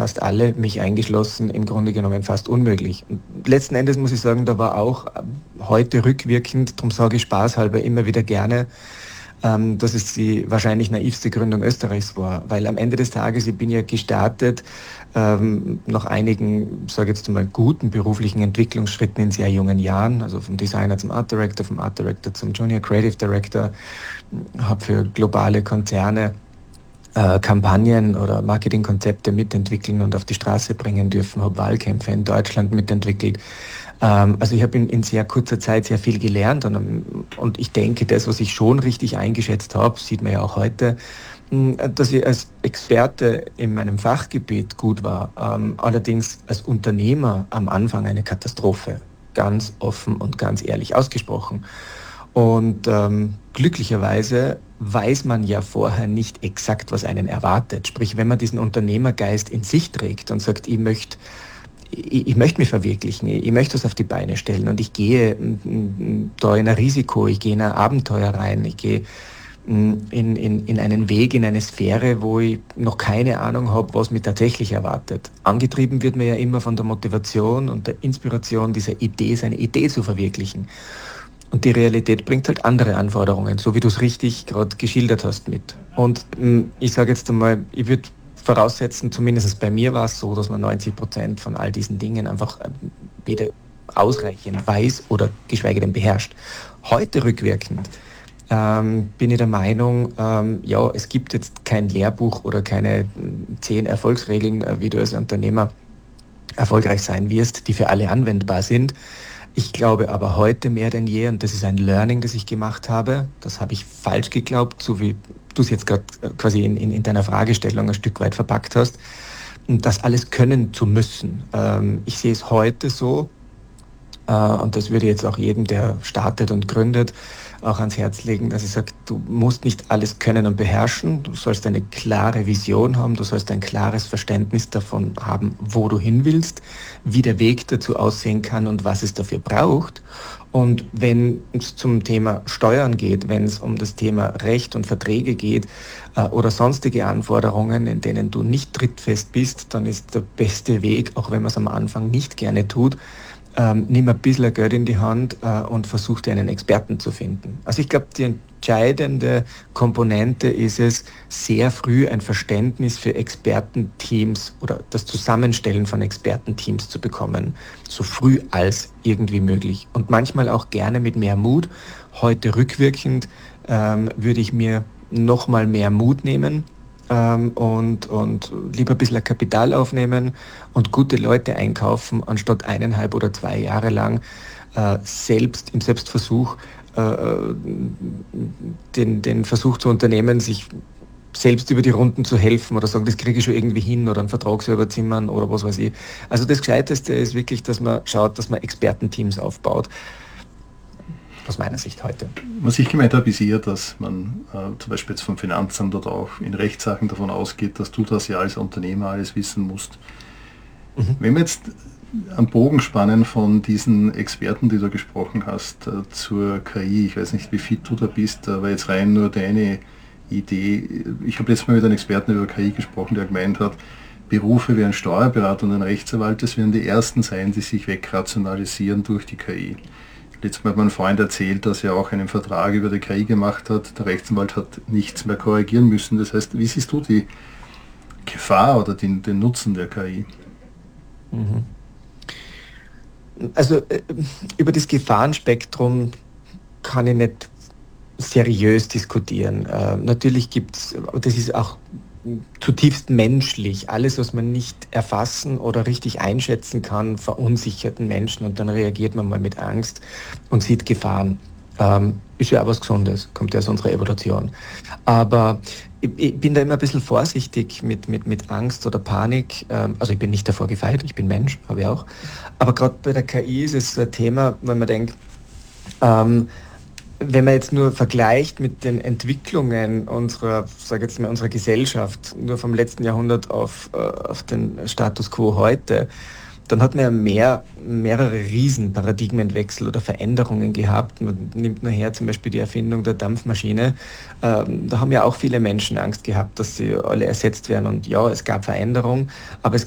fast alle, mich eingeschlossen, im Grunde genommen fast unmöglich. Und letzten Endes muss ich sagen, da war auch heute rückwirkend, darum sage ich spaßhalber immer wieder gerne, dass es die wahrscheinlich naivste Gründung Österreichs war. Weil am Ende des Tages, ich bin ja gestartet, nach einigen, sage jetzt mal, guten beruflichen Entwicklungsschritten in sehr jungen Jahren, also vom Designer zum Art Director, vom Art Director zum Junior Creative Director, habe für globale Konzerne Kampagnen oder Marketingkonzepte mitentwickeln und auf die Straße bringen dürfen, habe Wahlkämpfe in Deutschland mitentwickelt. Also ich habe in sehr kurzer Zeit sehr viel gelernt und ich denke, das, was ich schon richtig eingeschätzt habe, sieht man ja auch heute, dass ich als Experte in meinem Fachgebiet gut war, allerdings als Unternehmer am Anfang eine Katastrophe, ganz offen und ganz ehrlich ausgesprochen. Und glücklicherweise weiß man ja vorher nicht exakt, was einen erwartet. Sprich, wenn man diesen Unternehmergeist in sich trägt und sagt, ich möchte mich verwirklichen, ich möchte was auf die Beine stellen und ich gehe da in ein Risiko, ich gehe in ein Abenteuer rein, ich gehe in einen Weg, in eine Sphäre, wo ich noch keine Ahnung habe, was mich tatsächlich erwartet. Angetrieben wird man ja immer von der Motivation und der Inspiration dieser Idee, seine Idee zu verwirklichen. Und die Realität bringt halt andere Anforderungen, so wie du es richtig gerade geschildert hast mit. Und ich sage jetzt einmal, ich würde voraussetzen, zumindest bei mir war es so, dass man 90% von all diesen Dingen einfach weder ausreichend weiß oder geschweige denn beherrscht. Heute rückwirkend bin ich der Meinung, ja, es gibt jetzt kein Lehrbuch oder keine 10 Erfolgsregeln, wie du als Unternehmer erfolgreich sein wirst, die für alle anwendbar sind. Ich glaube aber heute mehr denn je, und das ist ein Learning, das ich gemacht habe, das habe ich falsch geglaubt, so wie du es jetzt gerade quasi in deiner Fragestellung ein Stück weit verpackt hast, das alles können zu müssen. Ich sehe es heute so, und das würde jetzt auch jedem, der startet und gründet, auch ans Herz legen, dass ich sage, du musst nicht alles können und beherrschen, du sollst eine klare Vision haben, du sollst ein klares Verständnis davon haben, wo du hin willst, wie der Weg dazu aussehen kann und was es dafür braucht. Und wenn es zum Thema Steuern geht, wenn es um das Thema Recht und Verträge geht oder sonstige Anforderungen, in denen du nicht trittfest bist, dann ist der beste Weg, auch wenn man es am Anfang nicht gerne tut, nimm ein bisschen Geld in die Hand und versuch dir einen Experten zu finden. Also ich glaube, die entscheidende Komponente ist es, sehr früh ein Verständnis für Expertenteams oder das Zusammenstellen von Expertenteams zu bekommen, so früh als irgendwie möglich. Und manchmal auch gerne mit mehr Mut. Heute rückwirkend würde ich mir nochmal mehr Mut nehmen, und lieber ein bisschen Kapital aufnehmen und gute Leute einkaufen, anstatt 1,5 oder 2 Jahre lang selbst im Selbstversuch den Versuch zu unternehmen, sich selbst über die Runden zu helfen oder sagen, das kriege ich schon irgendwie hin oder einen Vertrag selber zimmern oder was weiß ich. Also das Gescheiteste ist wirklich, dass man schaut, dass man Expertenteams aufbaut. Aus meiner Sicht heute. Was ich gemeint habe, ist eher, dass man zum Beispiel jetzt vom Finanzamt oder auch in Rechtssachen davon ausgeht, dass du das ja als Unternehmer alles wissen musst. Wenn wir jetzt einen Bogen spannen von diesen Experten, die du gesprochen hast, zur KI, ich weiß nicht, wie fit du da bist, aber jetzt rein nur deine Idee. Ich habe letztes Mal mit einem Experten über KI gesprochen, der gemeint hat, Berufe wie ein Steuerberater und ein Rechtsanwalt, das werden die ersten sein, die sich wegrationalisieren durch die KI. Letztes Mal hat mein Freund erzählt, dass er auch einen Vertrag über die KI gemacht hat. Der Rechtsanwalt hat nichts mehr korrigieren müssen. Das heißt, wie siehst du die Gefahr oder den Nutzen der KI? Also über das Gefahrenspektrum kann ich nicht seriös diskutieren. Natürlich gibt es, das ist auch zutiefst menschlich. Alles, was man nicht erfassen oder richtig einschätzen kann, verunsichert den Menschen und dann reagiert man mal mit Angst und sieht Gefahren. Ist ja auch was Gesundes, kommt ja aus unserer Evolution. Aber ich bin da immer ein bisschen vorsichtig mit Angst oder Panik. Also ich bin nicht davor gefeit, ich bin Mensch, habe ich auch. Aber gerade bei der KI ist es so ein Thema, wenn man denkt, wenn man jetzt nur vergleicht mit den Entwicklungen unserer Gesellschaft, nur vom letzten Jahrhundert auf den Status quo heute, dann hat man ja mehrere Riesenparadigmenwechsel oder Veränderungen gehabt. Man nimmt nur her zum Beispiel die Erfindung der Dampfmaschine. Da haben ja auch viele Menschen Angst gehabt, dass sie alle ersetzt werden. Und ja, es gab Veränderungen, aber es